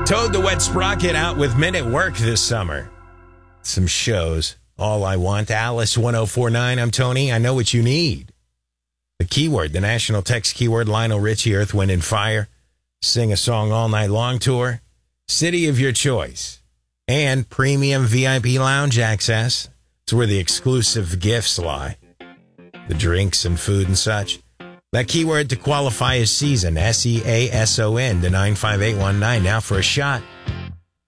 Toad the Wet Sprocket out with Men at Work this summer. Some shows. All I Want, Alice 1049. I'm Tony. I know what you need. The keyword, the national text keyword, Lionel Richie, Earth, Wind, and Fire. Sing a Song All Night Long tour. City of your choice. And premium VIP lounge access. It's where the exclusive gifts lie. The drinks and food and such. That keyword to qualify is season, SEASON, to 95819. Now for a shot